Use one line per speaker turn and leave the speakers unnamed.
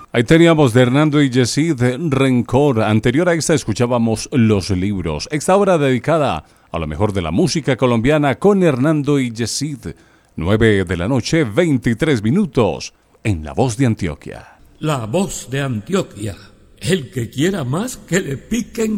Ahí teníamos de Hernando y Yesid, Rencor. Anterior a esta escuchábamos Los Libros. Esta hora dedicada a lo mejor de la música colombiana con Hernando y Yesid. 9 de la noche, 23 minutos, en La Voz de Antioquia.
La Voz de Antioquia. El que quiera más, que le piquen